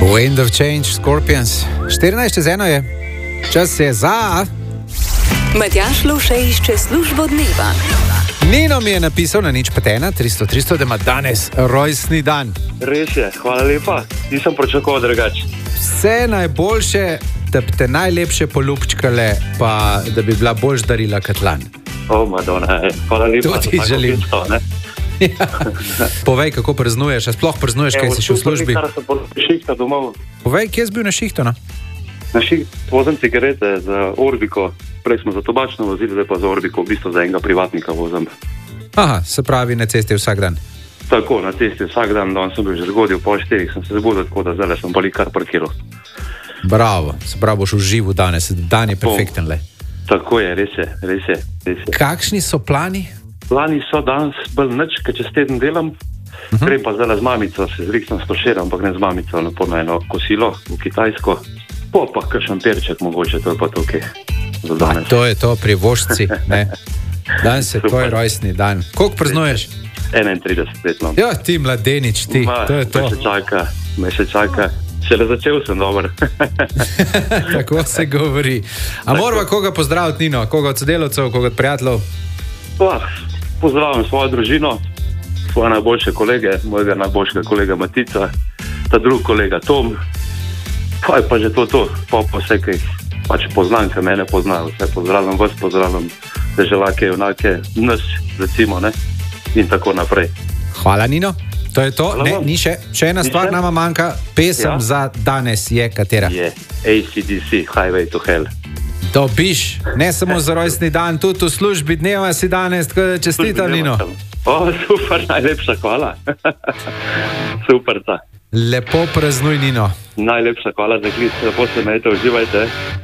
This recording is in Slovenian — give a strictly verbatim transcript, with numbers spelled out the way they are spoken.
Wind of Change, Scorpions. štirinajst čez eno je. Čas je za... Matjaž Lovše išče službo dneva. Nino mi je napisal na nič pet ena, tristo tristo, da ima danes rojstni dan. Res je, hvala lepa. Nisem pričakoval drugače. Vse najboljše, da bi te najlepše poljubčkale, pa da bi bila boljš darila kot lani. O, Madonna, hvala lepa. To ti želim. Gesto, ne? Ja. Povej, kako praznuješ, a sploh praznuješ, kaj si še v službi? Evo, sem šihta domov. Povej, kje si bil na šihtu, no? Na šiht vozim cigarete za Orbiko. Prej smo za tobačno vozili, zdaj pa za Orbiko, v bistvu za enega privatnika vozim. Aha, se pravi na cesti vsak dan. Tako, na cesti vsak dan, danes sem bil že zgodil, pol štirih sem se zbudil, tako da zdaj sem pa kar parkiral. Bravo, se pravi, boš užival danes, dan je perfekten le. Tako je, res je, res je, res je. Kakšni so plani? Plani so danes bolj nič, ker čez teden delam. Uh-huh. Grem pa zdaj z mamico, se zriksam s tošerom, pa grem z mamico na po eno kosilo v Kitajsko. Po pa kakšen perček mogoče, to je pa tukaj. A, to je to pri vožci, ne? Danes je tvoj rojstni dan. Koliko praznuješ? enaintrideset let, no. Ja, ti mladenič, ti, Ma, to je to. Me še čaka, me še čaka. Šele začel sem, dober. Tako se govori. A morava koga pozdraviti, Nino? Koga od sodelavcev, koga od prijateljev? Pa, pozdravim svojo družino, svoje najboljše kolege, mojega najboljšega kolega Matica, ta drug kolega Tom. Pa je pa že to to, pa pa vse, kaj pač poznam, kaj mene poznajo, vse pozdravljam vas, pozdravljam deželake, junake, nas, recimo, ne, in tako naprej. Hvala, Nino. To je to, Hvala ne, vam. ni še, še ena Ni stvar še? nama manjka, pesem Ja. za danes je katera? Je A C D C, Highway to Hell. Dobiš, ne samo za rojstni dan, tudi v službi dneva si danes, tako da čestitam, Nino. O, super, najlepša hvala. Super ta. Lepo praznuj, Nino. Najlepša hvala za klic, lepo se imejte, uživajte.